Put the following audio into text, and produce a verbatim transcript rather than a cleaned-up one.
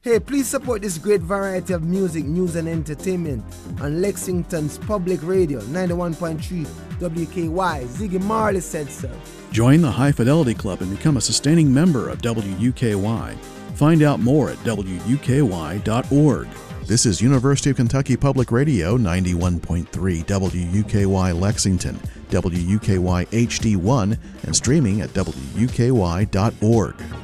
Hey, please support this great variety of music, news and entertainment on Lexington's Public Radio, ninety-one point three W K Y. Ziggy Marley said so. Join the High Fidelity Club and become a sustaining member of W U K Y. Find out more at W U K Y dot org. This is University of Kentucky Public Radio, ninety-one point three W U K Y Lexington, W U K Y H D one, and streaming at W U K Y dot org.